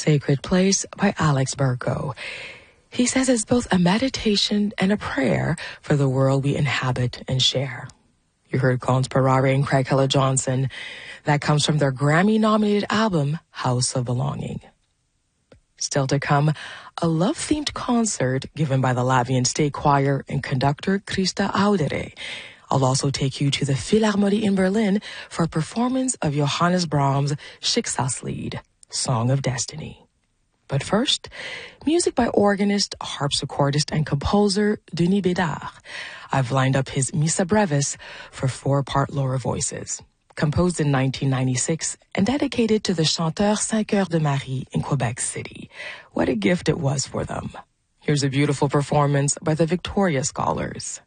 Sacred Place by Alex Berko. He says it's both a meditation and a prayer for the world we inhabit and share. You heard Cons Parare and Craig Hella Johnson. That comes from their Grammy-nominated album, House of Belonging. Still to come, a love-themed concert given by the Latvian State Choir and conductor Krista Audere. I'll also take you to the Philharmonie in Berlin for a performance of Johannes Brahms' Schicksalslied, Song of Destiny. But first, music by organist, harpsichordist, and composer Denis Bédard. I've lined up his Missa Brevis for 4-part lower voices, composed in 1996 and dedicated to the Chanteur 5 Heures de Marie in Quebec City. What a gift it was for them. Here's a beautiful performance by the Victoria Scholars.